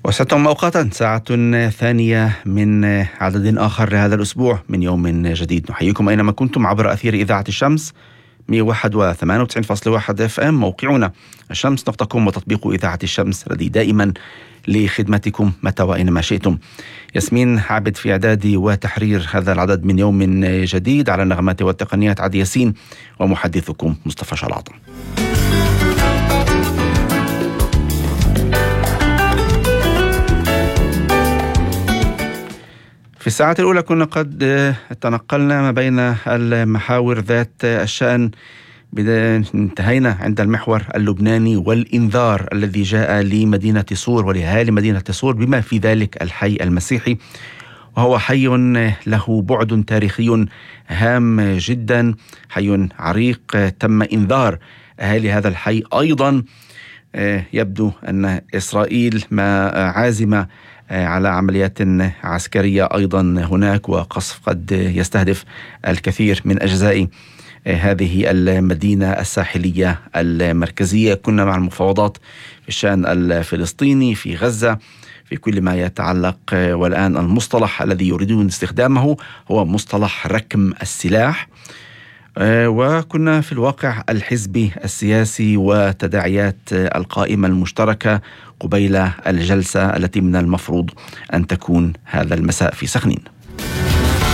وستم مؤقتا ساعة ثانية من عدد آخر لهذا الأسبوع من يوم جديد. نحييكم أينما كنتم عبر أثير إذاعة الشمس 101.98 FM، موقعنا الشمس نقطة وتطبيق إذاعة الشمس الذي دائما لخدمتكم متى وأينما شئتم. ياسمين عابد في إعداد وتحرير هذا العدد من يوم جديد، على النغمات والتقنيات عدي ياسين، ومحدثكم مصطفى شلاطة. في الساعة الأولى كنا قد تنقلنا ما بين المحاور ذات الشأن. انتهينا عند المحور اللبناني والإنذار الذي جاء لمدينة صور ولأهالي مدينة صور، بما في ذلك الحي المسيحي، وهو حي له بعد تاريخي هام جدا، حي عريق. تم إنذار أهالي هذا الحي أيضا. يبدو أن إسرائيل ما عازمة على عمليات عسكرية أيضا هناك، وقصف قد يستهدف الكثير من أجزاء هذه المدينة الساحلية المركزية. كنا مع المفاوضات في الشأن الفلسطيني في غزة في كل ما يتعلق، والآن المصطلح الذي يريدون استخدامه هو مصطلح ركم السلاح. وكنا في الواقع الحزبي السياسي وتداعيات القائمة المشتركة قبيل الجلسة التي من المفروض أن تكون هذا المساء في سخنين.